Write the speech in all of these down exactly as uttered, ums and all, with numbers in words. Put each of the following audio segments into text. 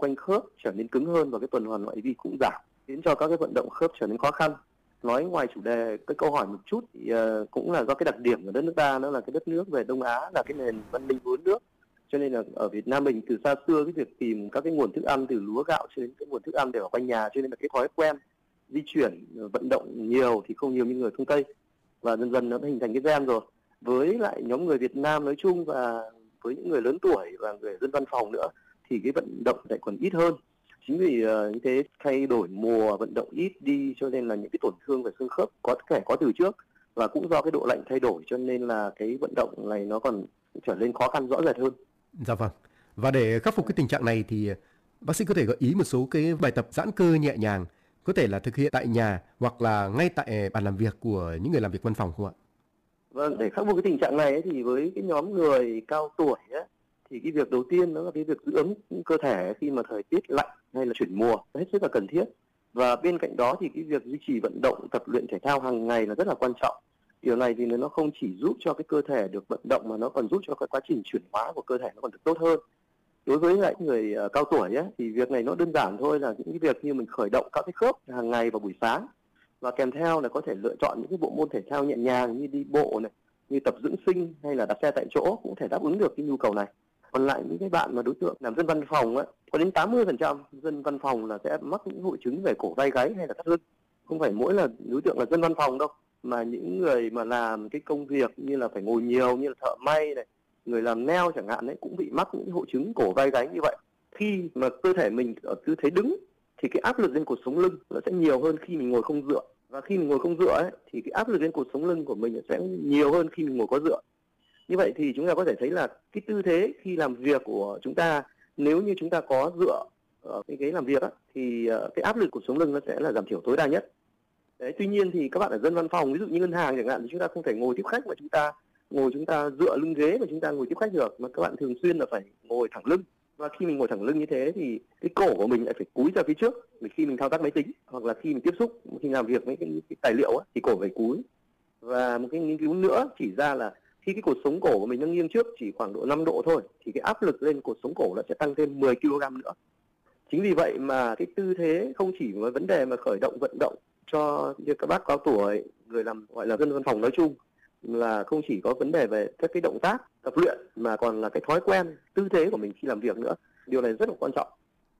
quanh khớp trở nên cứng hơn và cái tuần hoàn ngoại vi cũng giảm, khiến cho các cái vận động khớp trở nên khó khăn. Nói ngoài chủ đề cái câu hỏi một chút thì uh, cũng là do cái đặc điểm của đất nước ta, nó là cái đất nước về Đông Á, là cái nền văn minh uốn nước, cho nên là ở Việt Nam mình từ xa xưa cái việc tìm các cái nguồn thức ăn từ lúa gạo cho đến cái nguồn thức ăn đều ở quanh nhà, cho nên là cái thói quen di chuyển vận động nhiều thì không nhiều như người phương Tây, và dần dần nó đã hình thành cái gen rồi. Với lại nhóm người Việt Nam nói chung và với những người lớn tuổi và người dân văn phòng nữa thì cái vận động lại còn ít hơn. Chính vì uh, như thế thay đổi mùa vận động ít đi cho nên là những cái tổn thương về xương khớp có thể có từ trước, và cũng do cái độ lạnh thay đổi cho nên là cái vận động này nó còn trở nên khó khăn rõ rệt hơn. Dạ vâng. Và để khắc phục cái tình trạng này thì bác sĩ có thể gợi ý một số cái bài tập giãn cơ nhẹ nhàng, có thể là thực hiện tại nhà hoặc là ngay tại bàn làm việc của những người làm việc văn phòng không ạ? Vâng, để khắc phục cái tình trạng này ấy, thì với cái nhóm người cao tuổi ấy, thì cái việc đầu tiên đó là cái việc giữ ấm cơ thể khi mà thời tiết lạnh hay là chuyển mùa hết sức là cần thiết. Và bên cạnh đó thì cái việc duy trì vận động, tập luyện thể thao hàng ngày là rất là quan trọng. Điều này thì nó không chỉ giúp cho cái cơ thể được vận động mà nó còn giúp cho cái quá trình chuyển hóa của cơ thể nó còn được tốt hơn. Đối với lại người uh, cao tuổi ấy, thì việc này nó đơn giản thôi, là những cái việc như mình khởi động các cái khớp hàng ngày vào buổi sáng, và kèm theo là có thể lựa chọn những cái bộ môn thể thao nhẹ nhàng như đi bộ này, như tập dưỡng sinh hay là đạp xe tại chỗ cũng thể đáp ứng được cái nhu cầu này. Còn lại những cái bạn mà đối tượng làm dân văn phòng ấy, có đến tám mươi phần trăm dân văn phòng là sẽ mắc những hội chứng về cổ vai gáy hay là thắt lưng. Không phải mỗi là đối tượng là dân văn phòng đâu, mà những người mà làm cái công việc như là phải ngồi nhiều, như là thợ may này, người làm nail chẳng hạn ấy, cũng bị mắc những hội chứng cổ vai gáy như vậy. Khi mà cơ thể mình ở tư thế đứng thì cái áp lực lên cột sống lưng nó sẽ nhiều hơn khi mình ngồi không dựa, và khi mình ngồi không dựa ấy, thì cái áp lực lên cột sống lưng của mình sẽ nhiều hơn khi mình ngồi có dựa. Như vậy thì chúng ta có thể thấy là cái tư thế khi làm việc của chúng ta, nếu như chúng ta có dựa ở cái ghế làm việc á, thì cái áp lực của sống lưng nó sẽ là giảm thiểu tối đa nhất. Đấy, tuy nhiên thì các bạn ở dân văn phòng, ví dụ như ngân hàng chẳng hạn, thì chúng ta không thể ngồi tiếp khách mà chúng ta ngồi chúng ta dựa lưng ghế mà chúng ta ngồi tiếp khách được, mà các bạn thường xuyên là phải ngồi thẳng lưng. Và khi mình ngồi thẳng lưng như thế thì cái cổ của mình lại phải cúi ra phía trước, vì khi mình thao tác máy tính hoặc là khi mình tiếp xúc, khi làm việc với cái, cái tài liệu á, thì cổ phải cúi. Và một cái nghiên cứu nữa chỉ ra là khi cái cột sống cổ của mình nó nghiêng trước chỉ khoảng độ năm độ thôi, thì cái áp lực lên cột sống cổ nó sẽ tăng thêm mười ki lô gam nữa. Chính vì vậy mà cái tư thế không chỉ là vấn đề mà khởi động vận động cho như các bác cao tuổi, người làm gọi là dân văn phòng nói chung, là không chỉ có vấn đề về các cái động tác tập luyện mà còn là cái thói quen tư thế của mình khi làm việc nữa. Điều này rất là quan trọng.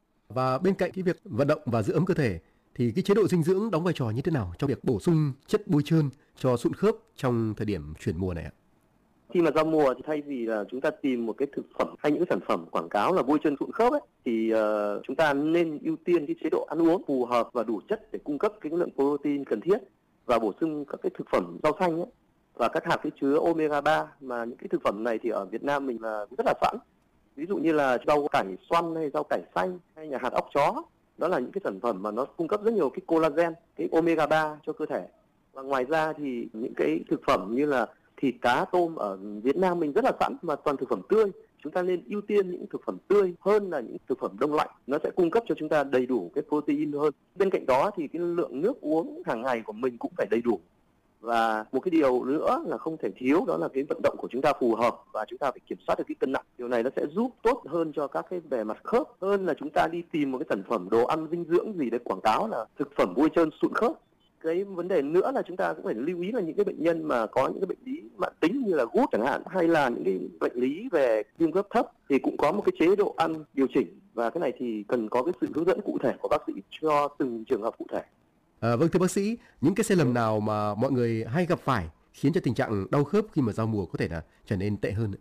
Và bên cạnh cái việc vận động và giữ ấm cơ thể thì cái chế độ dinh dưỡng đóng vai trò như thế nào trong việc bổ sung chất bôi trơn cho sụn khớp trong thời điểm chuyển mùa này ạ? Khi mà giao mùa thì thay vì là chúng ta tìm một cái thực phẩm hay những sản phẩm quảng cáo là bôi trơn sụn khớp ấy, thì uh, chúng ta nên ưu tiên cái chế độ ăn uống phù hợp và đủ chất để cung cấp cái lượng protein cần thiết, và bổ sung các cái thực phẩm rau xanh ấy, và các hạt chứa omega ba, mà những cái thực phẩm này thì ở Việt Nam mình là rất là sẵn. Ví dụ như là rau cải xoăn hay rau cải xanh hay là hạt óc chó, đó là những cái sản phẩm mà nó cung cấp rất nhiều cái collagen, cái omega ba cho cơ thể. Và ngoài ra thì những cái thực phẩm như là thịt, cá, tôm ở Việt Nam mình rất là sẵn mà toàn thực phẩm tươi. Chúng ta nên ưu tiên những thực phẩm tươi hơn là những thực phẩm đông lạnh, nó sẽ cung cấp cho chúng ta đầy đủ cái protein hơn. Bên cạnh đó thì cái lượng nước uống hàng ngày của mình cũng phải đầy đủ. Và một cái điều nữa là không thể thiếu, đó là cái vận động của chúng ta phù hợp và chúng ta phải kiểm soát được cái cân nặng. Điều này nó sẽ giúp tốt hơn cho các cái bề mặt khớp hơn là chúng ta đi tìm một cái sản phẩm đồ ăn dinh dưỡng gì để quảng cáo là thực phẩm bôi trơn sụn khớp. Cái vấn đề nữa là chúng ta cũng phải lưu ý là những cái bệnh nhân mà có những cái bệnh lý mãn tính như là gút chẳng hạn, hay là những cái bệnh lý về viêm khớp thấp thì cũng có một cái chế độ ăn điều chỉnh, và cái này thì cần có cái sự hướng dẫn cụ thể của bác sĩ cho từng trường hợp cụ thể. À, vâng thưa bác sĩ, những cái sai lầm nào mà mọi người hay gặp phải khiến cho tình trạng đau khớp khi mà giao mùa có thể là trở nên tệ hơn?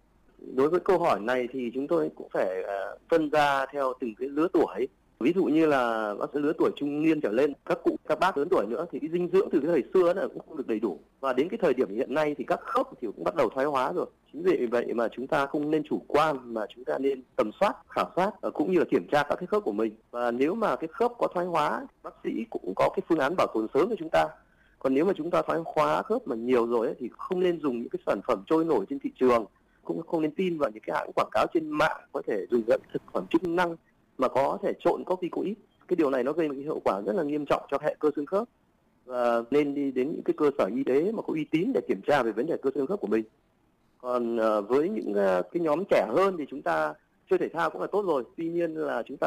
Đối với câu hỏi này thì chúng tôi cũng phải uh, phân ra theo từng cái lứa tuổi. Ví dụ như là bác sĩ lứa tuổi trung niên trở lên, các cụ, các bác lớn tuổi nữa thì cái dinh dưỡng từ cái thời xưa là cũng không được đầy đủ. Và đến cái thời điểm hiện nay thì các khớp thì cũng bắt đầu thoái hóa rồi. Chính vì vậy mà chúng ta không nên chủ quan, mà chúng ta nên tầm soát, khảo sát cũng như là kiểm tra các cái khớp của mình. Và nếu mà cái khớp có thoái hóa, bác sĩ cũng có cái phương án bảo tồn sớm cho chúng ta. Còn nếu mà chúng ta thoái hóa khớp mà nhiều rồi ấy, thì không nên dùng những cái sản phẩm trôi nổi trên thị trường, cũng không nên tin vào những cái hãng quảng cáo trên mạng có thể dùng những thực phẩm chức năng mà có thể trộn corticoid. Cái điều này nó gây một cái hậu quả rất là nghiêm trọng cho hệ cơ xương khớp, và nên đi đến những cái cơ sở y tế mà có uy tín để kiểm tra về vấn đề cơ xương khớp của mình. Còn uh, với những uh, cái nhóm trẻ hơn thì chúng ta chơi thể thao cũng là tốt rồi, tuy nhiên là chúng ta